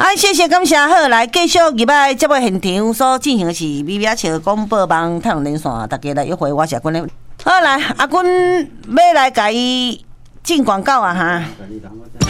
好，谢谢感谢，好来继续入来节目现场所进行的是米米笑广播网太阳连线，大家来约会，我是阿君的。好来，阿君要来甲伊进广告啊哈。